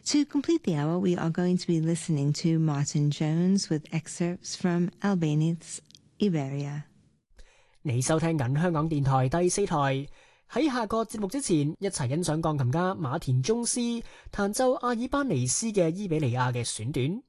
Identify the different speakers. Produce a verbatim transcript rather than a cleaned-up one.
Speaker 1: To complete the hour, we are going to be listening to Martin Jones with excerpts from Albani's Iberia。
Speaker 2: 你收聽緊香港電台第四台。喺下個節目之前，一齊欣賞鋼琴家馬田宗斯彈奏阿爾班尼斯嘅伊比利亞嘅選段。